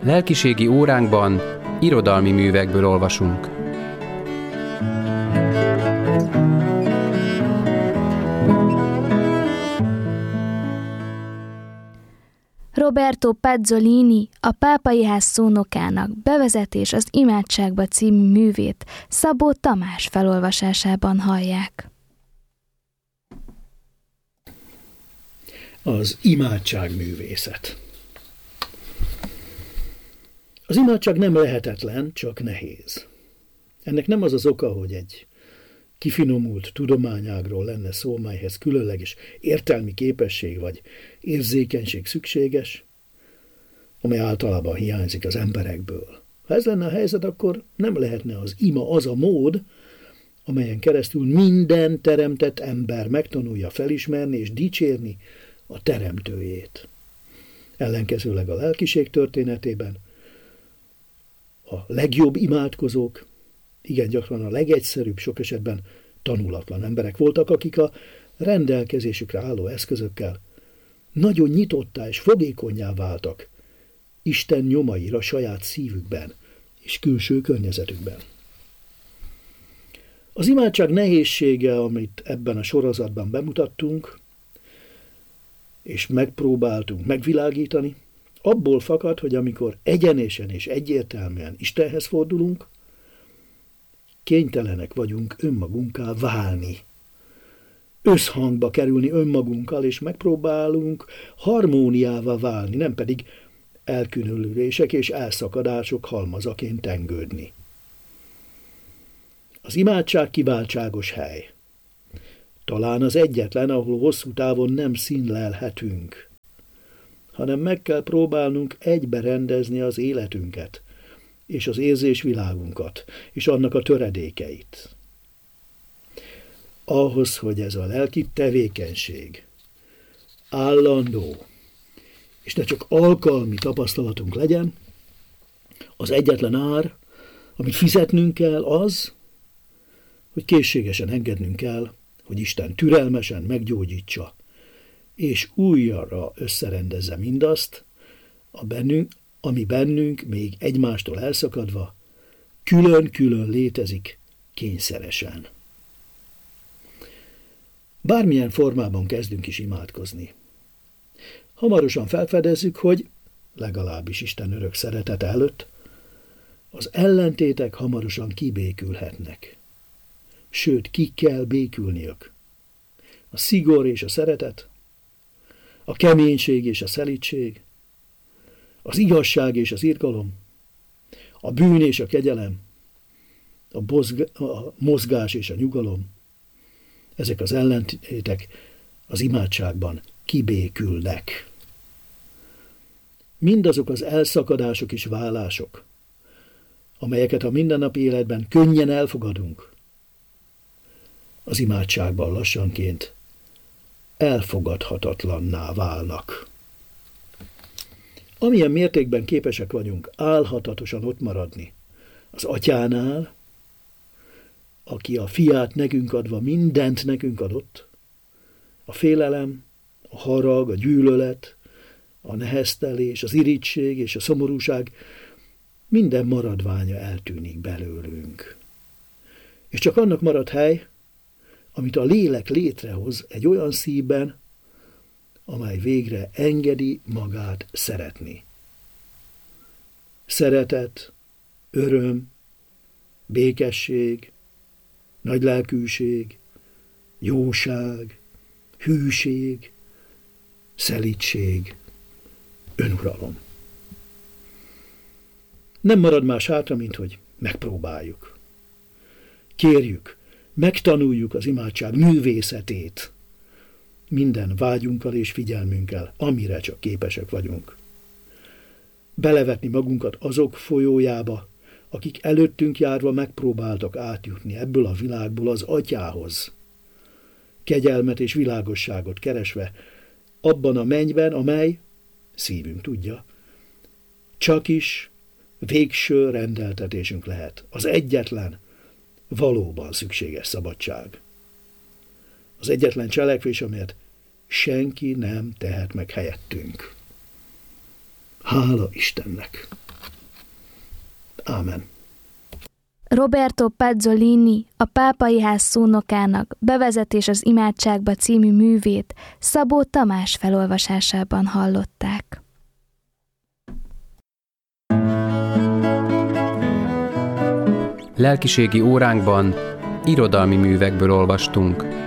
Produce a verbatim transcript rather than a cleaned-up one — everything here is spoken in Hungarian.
Lelkiségi óránkban irodalmi művekből olvasunk. Roberto Pazzolini, a Pápai Ház szónokának Bevezetés az imádságba című művét Szabó Tamás felolvasásában hallják. Az imádságművészet. Az imádság nem lehetetlen, csak nehéz. Ennek nem az az oka, hogy egy kifinomult tudományágról lenne szó, melyhez különleges értelmi képesség vagy érzékenység szükséges, amely általában hiányzik az emberekből. Ha ez lenne a helyzet, akkor nem lehetne az ima az a mód, amelyen keresztül minden teremtett ember megtanulja felismerni és dicsérni a teremtőjét. Ellenkezőleg a lelkiség történetében a legjobb imádkozók igen gyakran a legegyszerűbb, sok esetben tanulatlan emberek voltak, akik a rendelkezésükre álló eszközökkel nagyon nyitottá és fogékonnyá váltak Isten nyomaira saját szívükben és külső környezetükben. Az imádság nehézsége, amit ebben a sorozatban bemutattunk, és megpróbáltunk megvilágítani, abból fakad, hogy amikor egyenesen és egyértelműen Istenhez fordulunk, kénytelenek vagyunk önmagunká válni. Összhangba kerülni önmagunkkal, és megpróbálunk harmóniává válni, nem pedig elkülönülések és elszakadások halmazaként tengődni. Az imádság kiváltságos hely. Talán az egyetlen, ahol hosszú távon nem színlelhetünk, hanem meg kell próbálnunk egybe rendezni az életünket, és az érzésvilágunkat, és annak a töredékeit. Ahhoz, hogy ez a lelki tevékenység állandó, és ne csak alkalmi tapasztalatunk legyen, az egyetlen ár, amit fizetnünk kell, az, hogy készségesen engednünk kell, hogy Isten türelmesen meggyógyítsa, és újra összerendezze mindazt, a bennünk, ami bennünk még egymástól elszakadva külön-külön létezik kényszeresen. Bármilyen formában kezdünk is imádkozni. Hamarosan felfedezzük, hogy legalábbis Isten örök szeretete előtt az ellentétek hamarosan kibékülhetnek. Sőt, ki kell békülniük. A szigor és a szeretet, a keménység és a szelídség, az igazság és az irgalom, a bűn és a kegyelem, a, bozg- a mozgás és a nyugalom, ezek az ellentétek az imádságban kibékülnek. Mindazok az elszakadások és válások, amelyeket a mindennapi életben könnyen elfogadunk, az imádságban lassanként elfogadhatatlanná válnak. Amilyen mértékben képesek vagyunk álhatatosan ott maradni az atyánál, aki a fiát nekünk adva mindent nekünk adott, a félelem, a harag, a gyűlölet, a neheztelés, az irigység és a szomorúság minden maradványa eltűnik belőlünk. És csak annak marad hely, amit a lélek létrehoz egy olyan szívben, amely végre engedi magát szeretni. Szeretet, öröm, békesség, nagylelkűség, jóság, hűség, szelídség, önuralom. Nem marad más hátra, mint hogy megpróbáljuk. Kérjük, megtanuljuk az imádság művészetét, minden vágyunkkal és figyelmünkkel, amire csak képesek vagyunk. Belevetni magunkat azok folyójába, akik előttünk járva megpróbáltak átjutni ebből a világból az atyához, kegyelmet és világosságot keresve, abban a mennyben, amely, szívünk tudja, csak is végső rendeltetésünk lehet, az egyetlen, valóban szükséges szabadság. Az egyetlen cselekvés, amelyet senki nem tehet meg helyettünk. Hála Istennek! Ámen. Roberto Pezzolini, a Pápai Ház szónokának Bevezetés az imádságba című művét Szabó Tamás felolvasásában hallották. Lelkiségi óránkban irodalmi művekből olvastunk.